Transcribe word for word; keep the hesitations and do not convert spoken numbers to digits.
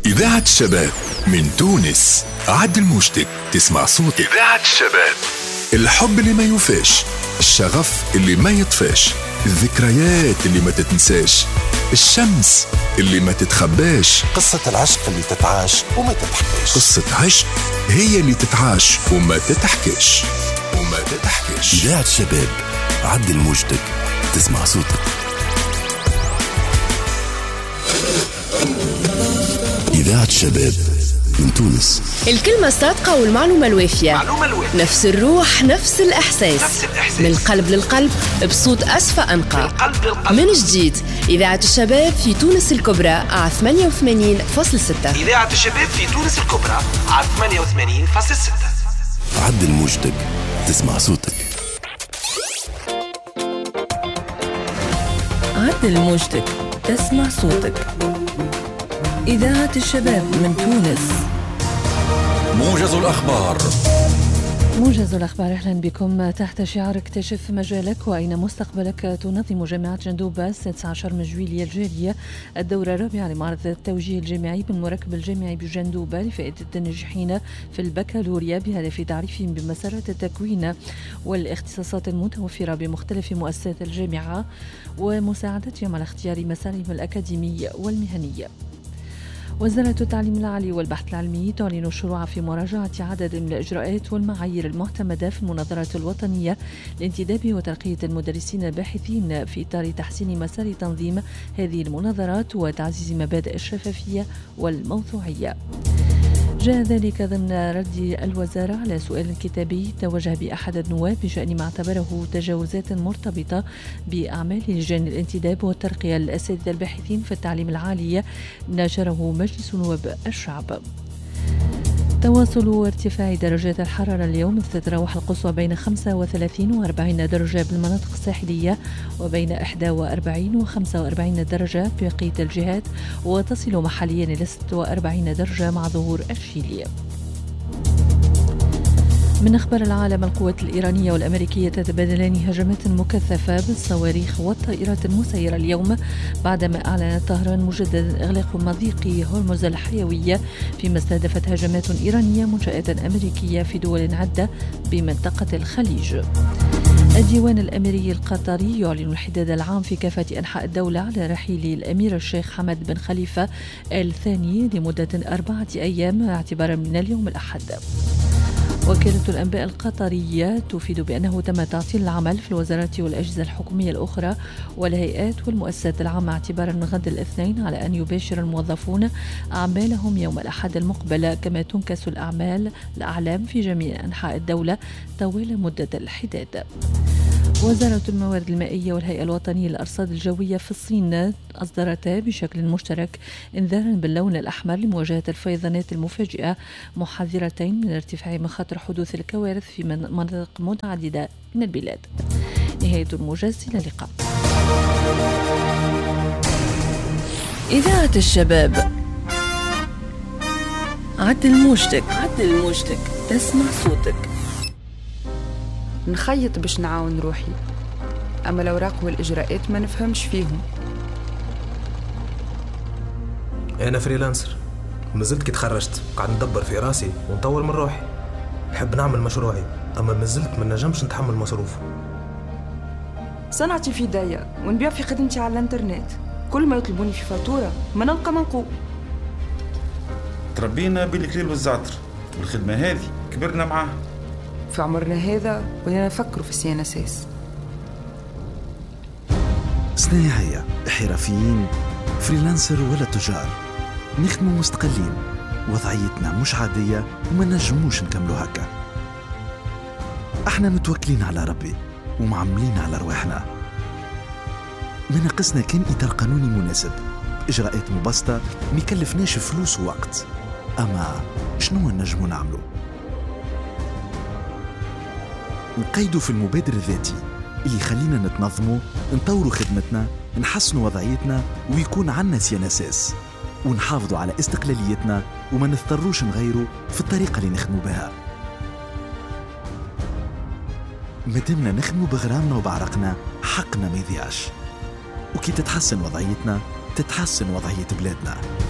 إذاعة الشباب من تونس. عد الموجتك تسمع صوت إذاعة الشباب. الحب اللي ما يوفاش، الشغف اللي ما يطفاش، الذكريات اللي ما تتنساش، الشمس اللي ما تتخباش، قصة العشق اللي تتعاش وما تتحكيش. قصة عشق هي اللي تتعاش وما تتحكيش وما تتحكيش. إذاعة الشباب، عدل موجتك تسمع صوتك. إذاعة الشباب من تونس. الكلمة الصادقة والمعلومة الوافية. معلومة الوافية. نفس الروح، نفس الإحساس. نفس الإحساس. من القلب للقلب، بصوت أصفى أنقى. من القلب للقلب. من جديد، إذاعة الشباب في تونس الكبرى على ثمانية وثمانين فاصلة ستة. إذاعة الشباب في تونس الكبرى على ثمانية وثمانين فاصلة ستة. عدل موجتك تسمع صوتك. عدل موجتك تسمع صوتك. إذاعة الشباب من تونس. موجز الأخبار. موجز الأخبار، أهلا بكم. تحت شعار اكتشف مجالك وأين مستقبلك، تنظم جامعة جندوبة السادس عشر من جويلية الجارية الدورة الرابعة لمعرض التوجيه الجامعي بالمركب الجامعي بجندوبة لفائدة الناجحين في البكالوريا بهدف تعريفهم بمسارات التكوين والاختصاصات المتوفرة بمختلف مؤسسات الجامعة ومساعدتهم على اختيار مسارهم الأكاديمي والمهني. وزارة التعليم العالي والبحث العلمي تعلن الشروع في مراجعة عدد من الإجراءات والمعايير المعتمدة في المناظرة الوطنية لانتداب وترقية المدرسين الباحثين في إطار تحسين مسار تنظيم هذه المناظرات وتعزيز مبادئ الشفافية والموضوعية. جاء ذلك ضمن رد الوزارة على سؤال كتابي توجه بأحد النواب بشأن ما اعتبره تجاوزات مرتبطة بأعمال لجان الانتداب والترقية للأساتذة الباحثين في التعليم العالي، ناشره مجلس نواب الشعب. تواصل ارتفاع درجات الحرارة اليوم، تتراوح القصوى بين خمسة وثلاثين وأربعين درجة بالمناطق الساحلية وبين إحدى وأربعين وخمسة وأربعين درجة بقية الجهات، وتصل محليا إلى ستة وأربعين درجة مع ظهور الشيلي. من أخبار العالم، القوات الإيرانية والأمريكية تتبادلان هجمات مكثفة بالصواريخ والطائرات المسيرة اليوم بعدما أعلنت طهران مجددا إغلاق مضيق هرمز الحيوية، فيما استهدفت هجمات إيرانية منشآت أمريكية في دول عدة بمنطقة الخليج. الديوان الأميري القطري يعلن الحداد العام في كافة أنحاء الدولة على رحيل الأمير الشيخ حمد بن خليفة الثاني لمدة أربعة أيام اعتبارا من اليوم الأحد. وكالة الأنباء القطرية تفيد بأنه تم تعطيل العمل في الوزارات والأجهزة الحكومية الأخرى والهيئات والمؤسسات العامة اعتبارا من غد الاثنين، على أن يباشر الموظفون أعمالهم يوم الأحد المقبل، كما تنكس الأعمال الأعلام في جميع أنحاء الدولة طوال مدة الحداد. وزارة الموارد المائية والهيئة الوطنية للأرصاد الجوية في الصين أصدرتا بشكل مشترك إنذارا باللون الأحمر لمواجهة الفيضانات المفاجئة، محذرتين من ارتفاع مخاطر حدوث الكوارث في مناطق متعددة من البلاد. نهاية الموجز، إلى اللقاء. إذاعة الشباب، عدل موجتك عدل موجتك تسمع صوتك. نخيط باش نعاون روحي، أما الأوراق والإجراءات ما نفهمش فيهم. أنا فريلانسر، مازلت كي تخرجت قاعد ندبر في راسي ونطور من روحي. نحب نعمل مشروعي، أما مازلت ما نجمش نتحمل مصروفه. صنعتي في داية ونبيع في خدمتي على الانترنت، كل ما يطلبوني في فاتورة ما نلقى منقوب. تربينا بالكليل والزعتر، والخدمة هذه كبرنا معاها. في عمرنا هذا ولينا نفكروا في السي ان اس اس. صناعية، احترافيين، فريلانسر ولا تجار، نخدموا مستقلين، وضعيتنا مش عادية وما نجموش نكملوا هكا. احنا متوكلين على ربي ومعملين على رواحنا. ما ناقصنا كان إطار قانوني مناسب، إجراءات مبسطة ما يكلفناش فلوس ووقت. أما شنو نجموا نعملوا؟ نقيدوا في المبادر الذاتي اللي يخلينا نتنظموا، نطوروا خدمتنا، نحسنوا وضعيتنا، ويكون عنا سي ان اس اس، ونحافظوا على استقلاليتنا وما نضطروش نغيروا في الطريقة اللي نخدموا بها. مادامنا نخدموا بغرامنا وبعرقنا، حقنا ما يضيعش. وكي تتحسن وضعيتنا تتحسن وضعية بلادنا.